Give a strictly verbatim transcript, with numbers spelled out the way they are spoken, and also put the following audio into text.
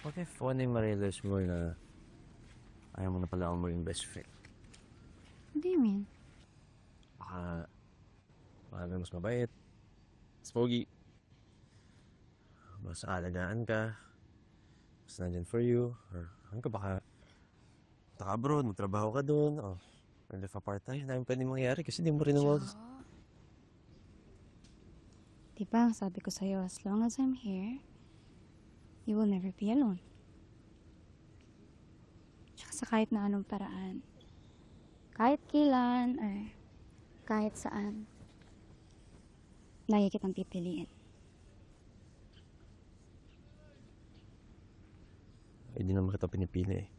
What if one day ma-realize mo na ayaw mo na pala akong maging best friend? What do you mean? Baka, baka may mas mabait, mas pogi, mas aalagaan ka, mas nandyan for you, or ano ka, baka punta ka abroad, magtrabaho ka doon, o live apart tayo, dami pwede mangyari kasi di mo rin naman. Diba, ang sabi ko sa'yo, as long as I'm here, you will never be alone. Tsaka sa kahit na anong paraan, kahit kailan, or kahit saan, lagi kitang pipiliin. Eh, di naman kita pinipili eh.